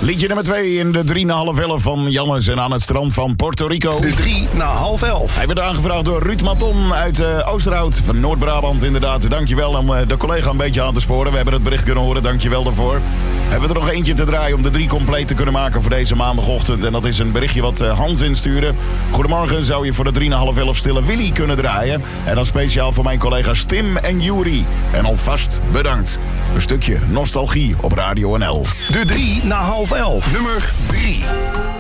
Liedje nummer 2 in de 3 na half 11 van Jannes en aan het strand van Puerto Rico. De 3 na half 11. Hij werd aangevraagd door Ruud Maton uit Oosterhout van Noord-Brabant. Inderdaad, dankjewel om de collega een beetje aan te sporen. We hebben het bericht kunnen horen, dankjewel daarvoor. Hebben we er nog eentje te draaien om de 3 compleet te kunnen maken voor deze maandagochtend. En dat is een berichtje wat Hans instuurde. Goedemorgen, zou je voor de 3 na half 11 Stille Willy kunnen draaien? En dan speciaal voor mijn collega's Tim en Juri. En alvast bedankt. Een stukje nostalgie op Radio NL. De 3 na half 11. Nummer 3.